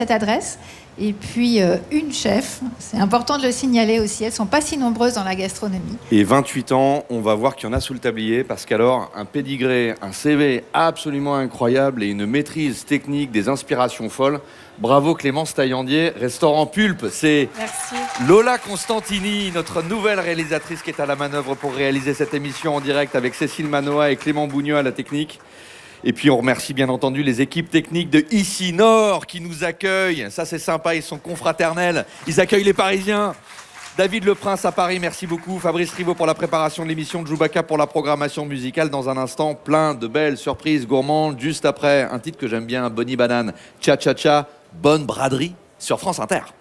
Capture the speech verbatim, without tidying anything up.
cette adresse. Et puis, euh, une chef, c'est important de le signaler aussi, elles ne sont pas si nombreuses dans la gastronomie. Et vingt-huit ans, on va voir qu'il y en a sous le tablier, parce qu'alors, un pédigré, un C V absolument incroyable et une maîtrise technique, des inspirations folles. Bravo Clémence Taillandier, restaurant Pulpe. C'est Merci. Lola Constantini, notre nouvelle réalisatrice qui est à la manœuvre pour réaliser cette émission en direct avec Cécile Manoa et Clément Bougnot à la technique. Et puis on remercie bien entendu les équipes techniques de Ici Nord qui nous accueillent. Ça c'est sympa, ils sont confraternels. Ils accueillent les Parisiens. David Leprince à Paris, merci beaucoup. Fabrice Rivaud pour la préparation de l'émission, de Joubaka pour la programmation musicale. Dans un instant, plein de belles surprises gourmandes. Juste après, un titre que j'aime bien, Bonnie Banane. Cha Cha Cha, bonne braderie sur France Inter.